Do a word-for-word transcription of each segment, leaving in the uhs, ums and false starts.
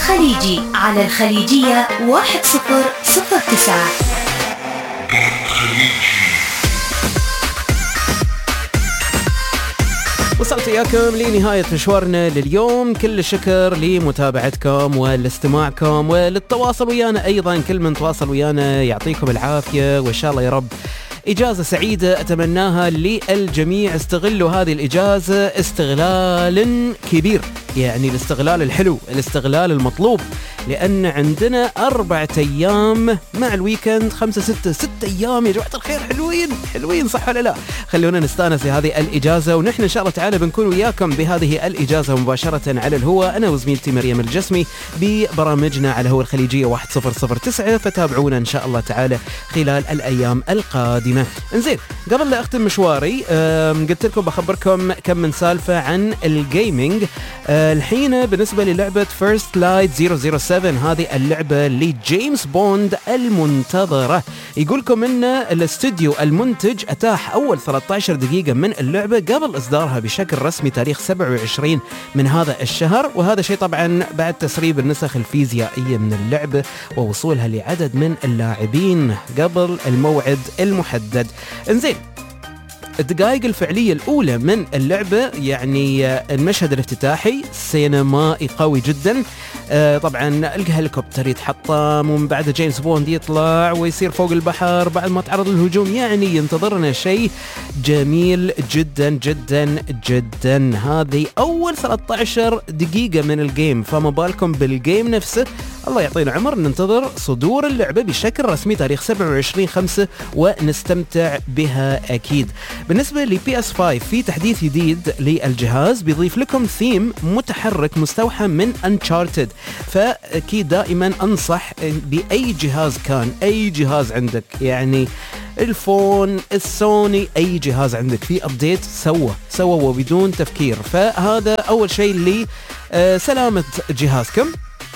الخليجي على الخليجية واحد صفر صفر تسعة. وصلت إياكم لنهاية مشوارنا لليوم. كل الشكر لمتابعتكم والاستماعكم وللتواصل ويانا أيضا. كل من تواصل ويانا يعطيكم العافية، وإن شاء الله يا رب إجازة سعيدة أتمناها للجميع. استغلوا هذه الإجازة استغلال كبير، يعني الاستغلال الحلو، الاستغلال المطلوب، لأن عندنا أربعة أيام مع الويكند، خمسة ستة ست أيام يا جماعة الخير. حلوين حلوين صح ولا لا؟ خلونا نستانس هذه الإجازة، ونحن إن شاء الله تعالى بنكون وياكم بهذه الإجازة مباشرة على الهواء، أنا وزميلتي مريم الجسمي ببرامجنا على هو الخليجية واحد صفر صفر تسعة. فتابعونا إن شاء الله تعالى خلال الأيام القادمة. انزين، قبل لا أختم مشواري قلت لكم بخبركم كم من سالفة عن الجيمينج. الحين بالنسبة للعبة فيرست لايت صفر صفر سبعة، هذه اللعبة لجيمس بوند المنتظرة. يقولكم ان الاستوديو المنتج اتاح اول ثلاثة عشر دقيقة من اللعبة قبل اصدارها بشكل رسمي تاريخ سبعة وعشرين من هذا الشهر، وهذا شيء طبعا بعد تسريب النسخ الفيزيائية من اللعبة ووصولها لعدد من اللاعبين قبل الموعد المحدد. انزين، الدقائق الفعلية الأولى من اللعبة يعني المشهد الافتتاحي سينمائي قوي جدا. آه طبعا الهليكوبتر يتحطم، ومن بعد جيمس بوند يطلع ويصير فوق البحر بعد ما تعرض للهجوم. يعني ينتظرنا شيء جميل جدا جدا جدا. هذه أول ثلاثة عشر دقيقة من الجيم، فما بالكم بالجيم نفسه. الله يعطينا عمر ننتظر صدور اللعبة بشكل رسمي تاريخ سبعة وعشرين خمسة ونستمتع بها أكيد. بالنسبة لبي اس خمسة في تحديث جديد للجهاز بيضيف لكم ثيم متحرك مستوحى من Uncharted، فأكيد دائما أنصح بأي جهاز كان، أي جهاز عندك، يعني الفون، السوني، أي جهاز عندك في أبديت سوى سوى وبدون تفكير. فهذا أول شيء لسلامة جهازكم.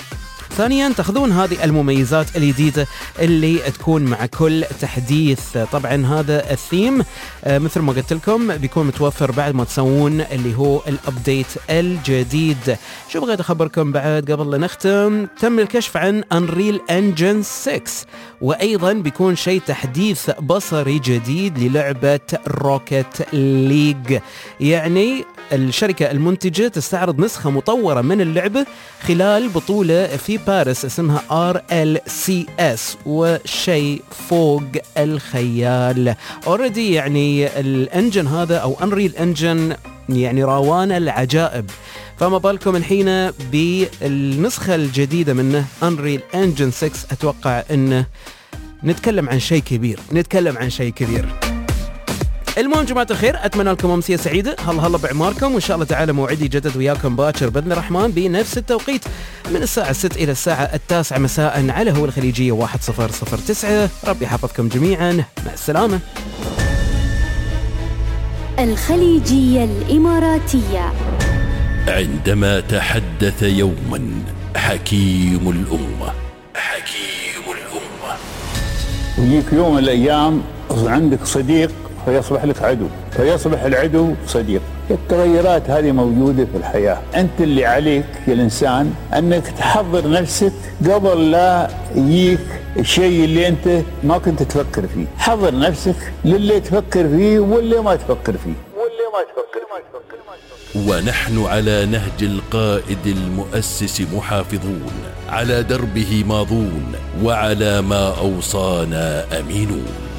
ثانيا تاخذون هذه المميزات الجديدة اللي تكون مع كل تحديث. طبعا هذا الثيم مثل ما قلت لكم بيكون متوفر بعد ما تسوون اللي هو الابديت الجديد. شو بغيت اخبركم بعد قبل لا نختم؟ تم الكشف عن Unreal Engine ستة، وايضا بيكون شيء تحديث بصري جديد للعبة روكيت ليج. يعني الشركة المنتجة تستعرض نسخة مطورة من اللعبة خلال بطولة في باريس اسمها آر إل سي إس، وشيء فوق الخيال. اوريدي يعني الانجن هذا او Unreal Engine يعني روان العجائب، فما بالكم الحين بالنسخة الجديدة منه Unreal Engine ستة. اتوقع انه نتكلم عن شيء كبير، نتكلم عن شيء كبير. المهم جماعة الخير، أتمنى لكم أمسية سعيدة. هلا هلا بعماركم، وإن شاء الله تعالى موعدي جدد وياكم باكر بإذن الرحمن بنفس التوقيت من الساعة الستة إلى الساعة التاسعة مساء على هو الخليجية واحد صفر صفر تسعة. ربي يحفظكم جميعا، مع السلامة. الخليجية الإماراتية. عندما تحدث يوما حكيم الأمة حكيم الأمة ويجيك يوم من الأيام عندك صديق فيصبح لك عدو، فيصبح العدو صديق. التغيرات هذه موجودة في الحياة. أنت اللي عليك يا الإنسان أنك تحضر نفسك قبل لا يجيك الشيء اللي أنت ما كنت تفكر فيه. حضر نفسك للي تفكر فيه واللي ما تفكر فيه واللي ما تفكر فيه. ونحن على نهج القائد المؤسس محافظون، على دربه ماضون، وعلى ما أوصانا أمينون.